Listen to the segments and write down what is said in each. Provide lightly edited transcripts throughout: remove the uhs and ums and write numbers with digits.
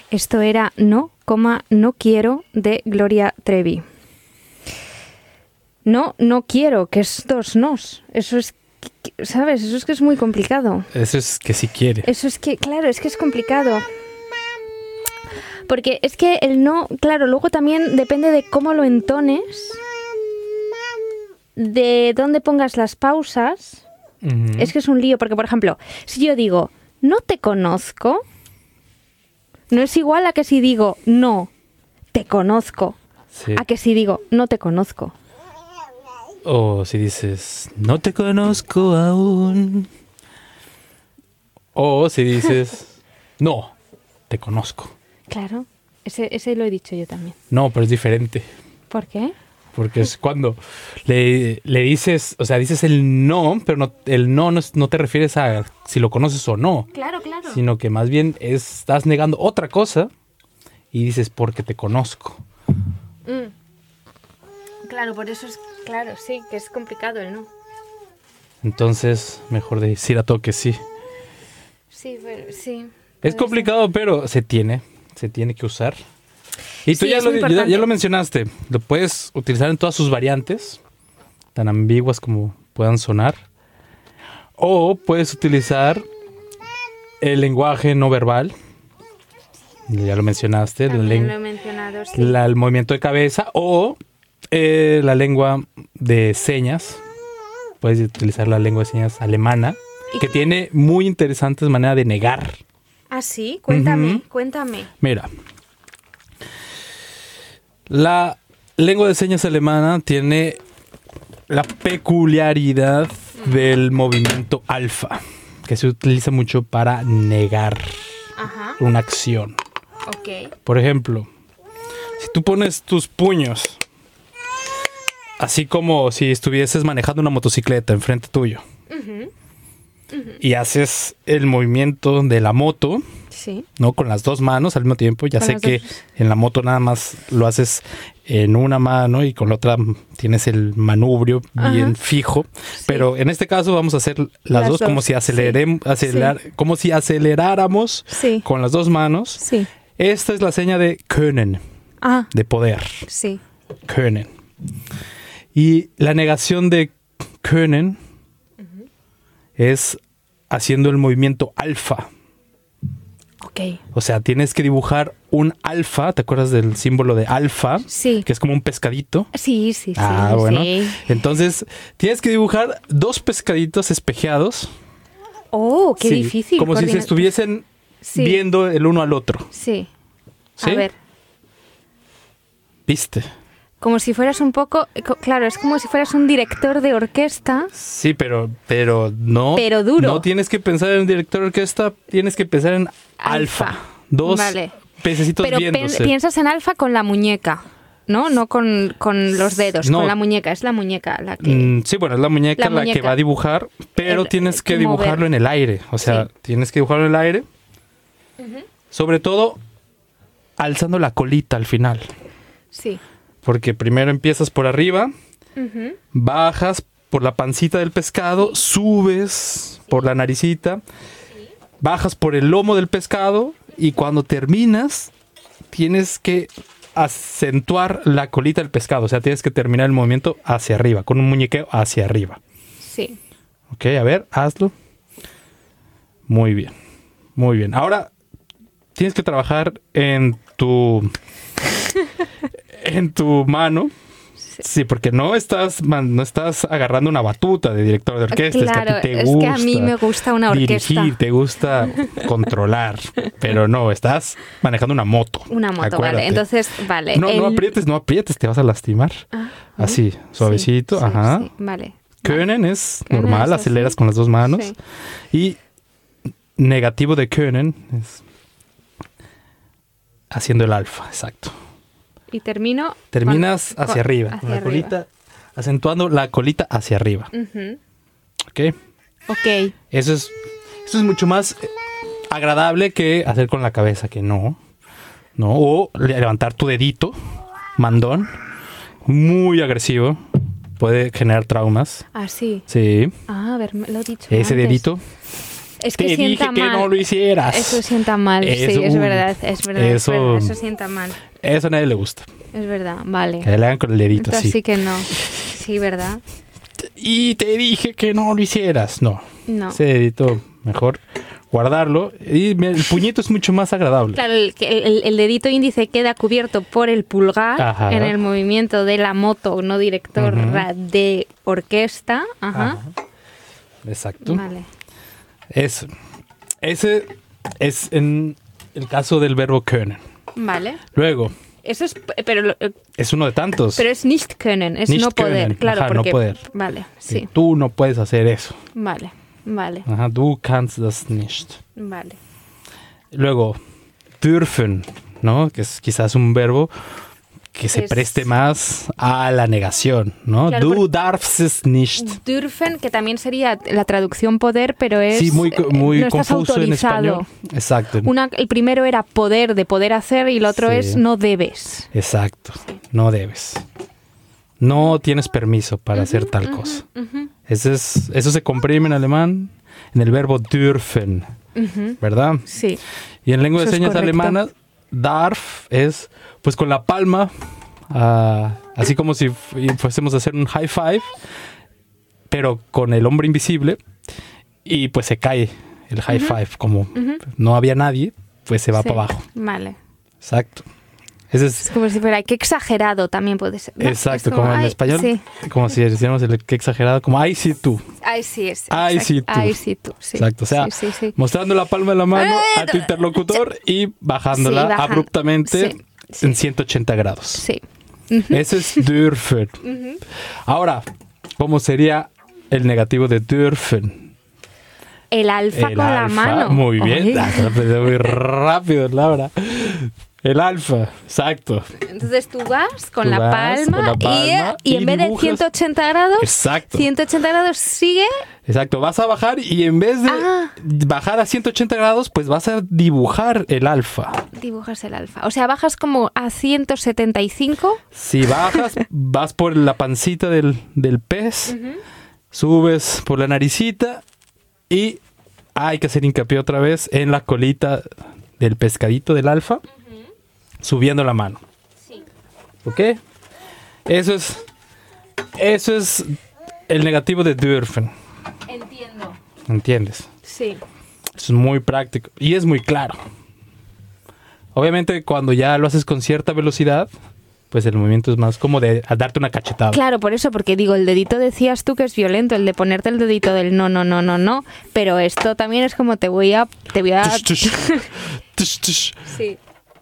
Esto era no, no quiero de Gloria Trevi. No quiero, que es dos nos. Eso es, ¿sabes? Eso es que es muy complicado. Eso es que si quiere. Eso es que, claro, es que es complicado. Porque es que el no, claro, luego también depende de cómo lo entones, de dónde pongas las pausas. Uh-huh. Es que es un lío, porque, por ejemplo, si yo digo, no te conozco, no es igual a que si digo, no, te conozco, Sí. a que si digo, no te conozco. O si dices, no te conozco aún. O si dices, no, te conozco. Claro, ese lo he dicho yo también. No, pero es diferente. ¿Por qué? Porque es cuando le dices, o sea, dices el no, pero no te refieres a si lo conoces o no. Claro. Sino que más bien estás negando otra cosa y dices porque te conozco. Claro, por eso es, claro, sí, que es complicado el no. Entonces, mejor decir a todo que sí. Sí, pero sí. Es complicado, pero se tiene que usar. Y tú Sí, ya lo mencionaste. Lo puedes utilizar en todas sus variantes, tan ambiguas como puedan sonar. O puedes utilizar el lenguaje no verbal. Ya lo mencionaste. También lo he mencionado, sí. El movimiento de cabeza. O la lengua de señas. Puedes utilizar la lengua de señas alemana, que tiene muy interesantes maneras de negar. Ah, sí, cuéntame. Mira, la lengua de señas alemana tiene la peculiaridad del movimiento alfa, que se utiliza mucho para negar una acción. Ok. Por ejemplo, si tú pones tus puños, así como si estuvieses manejando una motocicleta enfrente tuyo, y haces el movimiento de la moto, sí, ¿no? Con las dos manos al mismo tiempo. Ya sé que en la moto nada más lo haces en una mano y con la otra tienes el manubrio bien fijo. Sí. Pero en este caso vamos a hacer las dos como si como si aceleráramos con las dos manos. Sí. Esta es la seña de können, de poder. Sí. Können. Y la negación de können es haciendo el movimiento alfa. Ok. O sea, tienes que dibujar un alfa. ¿Te acuerdas del símbolo de alfa? Sí. Que es como un pescadito. Sí. Bueno. Sí. Entonces, tienes que dibujar dos pescaditos espejeados. Oh, qué difícil. Como si se estuviesen viendo el uno al otro. Sí. ¿Sí? A ver. ¿Viste? Como si fueras un poco... Claro, es como si fueras un director de orquesta. Sí, pero no. Pero duro. No tienes que pensar en director de orquesta, tienes que pensar en alfa. Dos pececitos viéndose. Pero piensas en alfa con la muñeca, ¿no? No con los dedos, con la muñeca. Es la muñeca la que... sí, bueno, es la muñeca la que va a dibujar, pero tienes que dibujarlo en el aire. O sea, tienes que dibujarlo en el aire. Sobre todo, alzando la colita al final. Sí. Porque primero empiezas por arriba, bajas por la pancita del pescado, subes por la naricita, bajas por el lomo del pescado y cuando terminas tienes que acentuar la colita del pescado. O sea, tienes que terminar el movimiento hacia arriba, con un muñequeo hacia arriba. Sí. Ok, a ver, hazlo. Muy bien, muy bien. Ahora tienes que trabajar en tu mano. Sí, porque no estás agarrando una batuta de director de orquesta. Claro, es que a ti te gusta. Que a mí me gusta una orquesta. Dirigir, te gusta controlar. Pero no, estás manejando una moto. Una moto, acuérdate. Vale. Entonces, vale. No aprietes, te vas a lastimar. Así, suavecito. Sí, vale. Können es normal, aceleras con las dos manos. Sí. Y negativo de können es haciendo el alfa, exacto. Y terminas hacia arriba, con la colita, acentuando la colita hacia arriba. ¿Ok? Eso es mucho más agradable que hacer con la cabeza, que no. O levantar tu dedito, mandón, muy agresivo, puede generar traumas. ¿Ah, sí? Sí. A ver, lo he dicho ese antes. dedito. Es que te sienta dije mal. que no lo hicieras. Eso sienta mal, Eso, sí, es verdad, es verdad. eso- Eso sienta mal. Eso a nadie le gusta. Es verdad, vale. Que le hagan con el dedito Entonces así. sí que no. Sí, ¿verdad? Y te dije que no lo hicieras. No. No. Ese dedito, mejor guardarlo. Y el puñito es mucho más agradable. Claro, el dedito índice queda cubierto por el pulgar Ajá. en el movimiento de la moto no directora de orquesta. Ajá. Ajá. Exacto. Vale. Ese es en el caso del verbo können. Vale. Luego, Eso es, pero es uno de tantos. es nicht können, es Nicht no poder, können. claro, Ajá, no porque poder. vale, sí. Tú no puedes hacer eso. Vale. Ajá, du kannst das nicht. Vale. Luego, dürfen, ¿no? Que es quizás un verbo que se Es- preste más a la negación, ¿no? Claro, Du porque- darfst es nicht. Dürfen, que también sería la traducción poder, pero es Sí, muy no estás confuso en autorizado. español. Exacto. El primero era poder, de poder hacer, y el otro Sí. es no debes. Exacto. No debes. No tienes permiso para hacer tal cosa. Eso se comprime en alemán en el verbo dürfen, ¿verdad? Sí. Y en lengua de Eso es señas correcto. alemanas, darf es pues con la palma, así como si fuésemos a hacer un high five, pero con el hombre invisible, y pues se cae el high five. Como no había nadie, pues se va Sí. para abajo. Vale. Exacto. Ese es Es como si fuera, qué exagerado también puede ser, ¿no? exacto, Es como en ay, español, Sí. como si decíamos el que exagerado, como ay sí tú. Ay, sí, es. Ay, exacto. sí, tú. Ay, sí, tú. Sí. Exacto, o sea, Sí, sí. mostrando la palma de la mano a tu interlocutor y bajándola Sí, bajando. abruptamente Sí, sí. en 180 grados. Sí. Ese es dürfen. Ahora, ¿cómo sería el negativo de dürfen? El alfa El con la alfa. mano. Muy bien. Oye. Muy rápido, Laura. El alfa, exacto. Entonces tú vas con Tú la vas palma, con la palma y y en vez de dibujas. 180 grados, Exacto. 180 grados sigue. Exacto, vas a bajar y en vez de bajar a 180 grados, pues vas a dibujar el alfa. Dibujas el alfa. O sea, bajas como a 175. Si bajas, vas por la pancita del pez, subes por la naricita y hay que hacer hincapié otra vez en la colita del pescadito del alfa, subiendo la mano. Sí. ¿Ok? Eso es el negativo de dürfen. Entiendo. ¿Entiendes? Sí. Es muy práctico y es muy claro. Obviamente cuando ya lo haces con cierta velocidad, pues el movimiento es más como de a darte una cachetada. Claro, por eso, porque digo, el dedito decías tú que es violento, el de ponerte el dedito del no, pero esto también es como te voy a... Tush, tush. Tush, tush. Sí.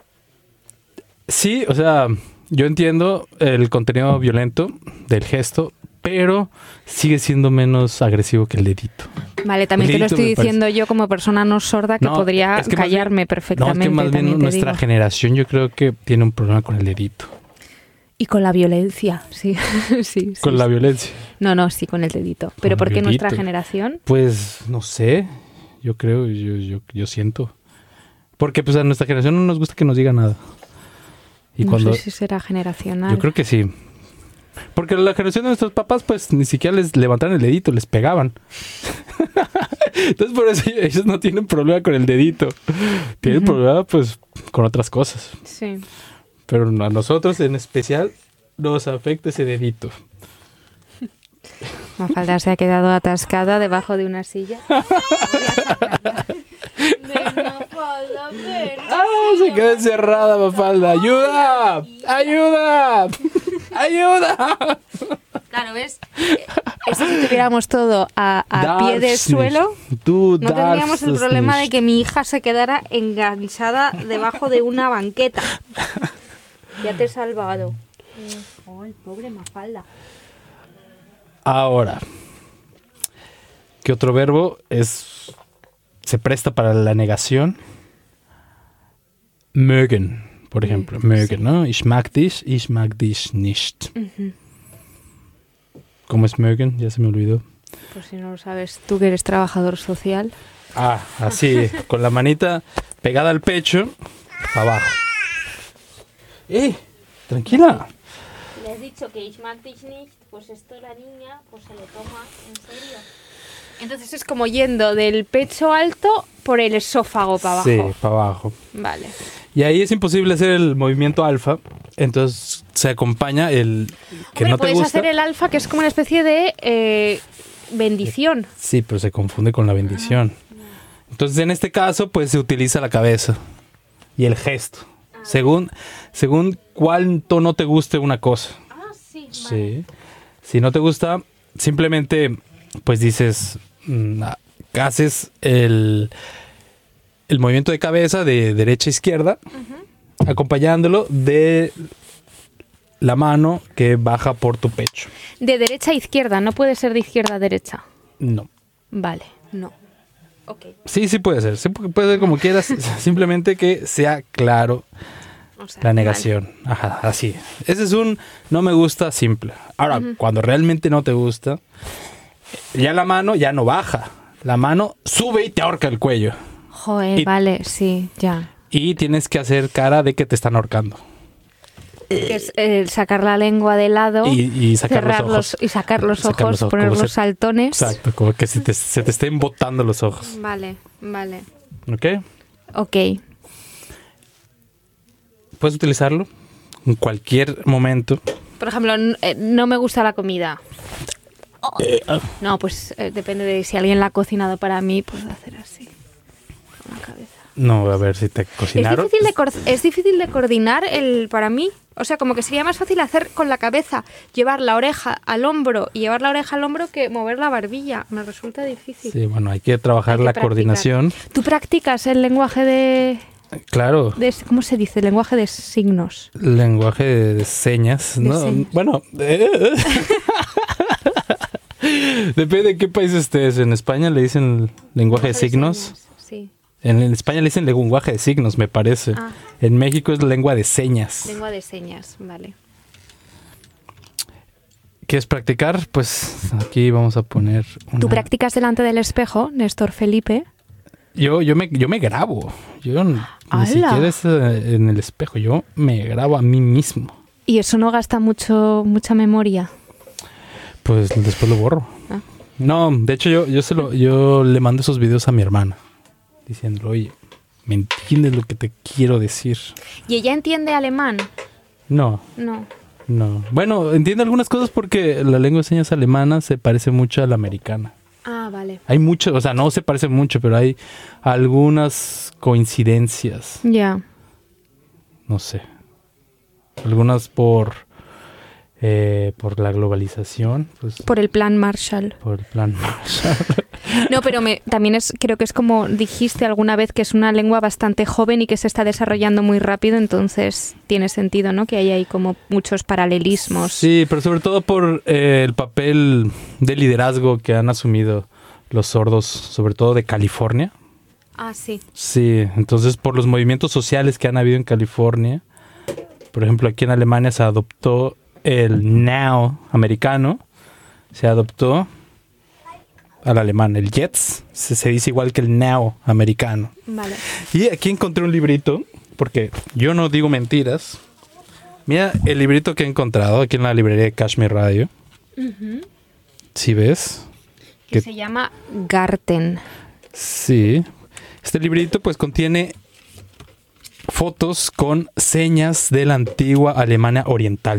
Sí, o sea, yo entiendo el contenido violento del gesto, pero sigue siendo menos agresivo que el dedito. Vale, también El te lo dedito estoy me parece- diciendo yo como persona no sorda que No, podría es que más callarme bien- perfectamente. No, es que más también bien te nuestra digo. generación yo creo que tiene un problema con el dedito. Y con la violencia, sí. sí, Con sí, la sí. violencia. No, sí, con el dedito. ¿Pero el por qué nuestra dedito. generación? Pues no sé, yo creo, yo siento. Porque pues a nuestra generación no nos gusta que nos diga nada. Y No cuando sé si será generacional. yo creo que sí. Porque la generación de nuestros papás pues ni siquiera les levantaban el dedito, les pegaban. Entonces por eso ellos no tienen problema con el dedito. Tienen problema pues con otras cosas. Sí. Pero a nosotros en especial nos afecta ese dedito. Mafalda se ha quedado atascada debajo de una silla. ¡Ah! Se quedó encerrada, Mafalda. ¡Ayuda! ¡Ayuda! ¡Ayuda! Claro, ¿ves? Eso si tuviéramos todo a pie de Darfst suelo, nicht. Du no tendríamos el darfst problema de nicht. que mi hija se quedara enganchada debajo de una banqueta. Ya te he salvado. Ay, pobre Mafalda. Ahora, ¿qué otro verbo se presta para la negación? Mögen, por ejemplo. Mögen, ¿no? Ich mag dich nicht. ¿Cómo es mögen? Ya se me olvidó. Pues si no lo sabes, tú que eres trabajador social. Ah, así, con la manita pegada al pecho, abajo. Tranquila. Le has dicho que ich mag dich nicht, pues esto la niña pues se lo toma en serio. Entonces es como yendo del pecho alto por el esófago para abajo. Sí, para abajo. Vale. Y ahí es imposible hacer el movimiento alfa, entonces se acompaña el que Hombre, no te puedes gusta. hacer el alfa, que es como una especie de bendición. Sí, pero se confunde con la bendición. Entonces, en este caso, pues se utiliza la cabeza y el gesto. Según cuál tono te guste una cosa. Ah, sí. Sí. Si no te gusta, simplemente, pues dices, haces el movimiento de cabeza de derecha a izquierda, acompañándolo de la mano que baja por tu pecho. De derecha a izquierda, no puede ser de izquierda a derecha. No. Vale, no. Ok. Sí puede ser. Sí puede ser como quieras. Simplemente que sea claro O sea, la negación. Vale. Ajá, así. Ese es un no me gusta simple. Ahora, cuando realmente no te gusta, ya la mano ya no baja. La mano sube y te ahorca el cuello. Joder, vale, sí, ya. Y tienes que hacer cara de que te están ahorcando. Es sacar la lengua de lado y sacar los ojos. Y sacar los ojos, poner los saltones. Exacto, como que se te estén botando los ojos. Vale. ¿Ok? Puedes utilizarlo en cualquier momento. Por ejemplo, no me gusta la comida. No, pues depende de si alguien la ha cocinado para mí, pues hacer así, con la cabeza. No, a ver si te cocinaron. Es difícil de coordinar para mí. O sea, como que sería más fácil hacer con la cabeza, llevar la oreja al hombro y llevar la oreja al hombro que mover la barbilla. Me resulta difícil. Sí, bueno, hay que trabajar la coordinación. ¿Tú practicas el lenguaje de...? Claro. ¿Cómo se dice? Lenguaje de signos. Lenguaje de señas. Señas. Bueno. Depende de qué país estés. En España le dicen lenguaje de signos. Sí. En España le dicen lenguaje de signos, me parece. En México es lengua de señas. Lengua de señas, vale. ¿Quieres practicar? Pues aquí vamos a poner ¿Tú practicas delante del espejo, Néstor Felipe? Yo me grabo. Yo ni siquiera es en el espejo. Yo me grabo a mí mismo. ¿Y eso no gasta mucha memoria? Pues después lo borro. No, de hecho yo le mando esos videos a mi hermana. Diciéndole, oye, ¿me entiendes lo que te quiero decir? ¿Y ella entiende alemán? No. Bueno, entiende algunas cosas porque la lengua de señas alemana se parece mucho a la americana. Ah, vale. Hay mucho, o sea, no se parece mucho, pero hay algunas coincidencias. Ya. No sé. Algunas por la globalización. Pues, por el plan Marshall. Por el plan Marshall. No, pero también creo que es como dijiste alguna vez que es una lengua bastante joven y que se está desarrollando muy rápido, entonces tiene sentido, ¿no? Que hay ahí como muchos paralelismos. Sí, pero sobre todo por el papel de liderazgo que han asumido los sordos, sobre todo de California. Ah, sí. Sí, entonces por los movimientos sociales que han habido en California. Por ejemplo, aquí en Alemania se adoptó el Now americano, se adoptó al alemán, el Jetzt, se dice igual que el Now americano. Vale. Y aquí encontré un librito, porque yo no digo mentiras. Mira el librito que he encontrado aquí en la librería de Kashmir Radio. ¿Sí ves? Que se llama Garten. Sí. Este librito pues contiene fotos con señas de la antigua Alemania oriental.